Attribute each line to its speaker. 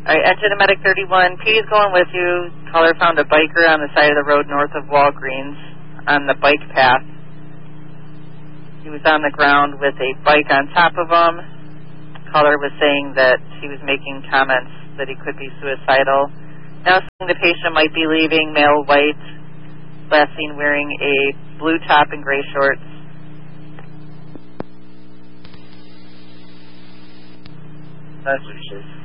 Speaker 1: All right, enter the medic 31. P is going with you. Caller found a biker on the side of the road north of Walgreens on the bike path. He was on the ground with a bike on top of him. Caller was saying that he was making comments that he could be suicidal. Now seeing the patient might be leaving, male, white, last seen wearing a blue top and gray shorts.
Speaker 2: That's what she says.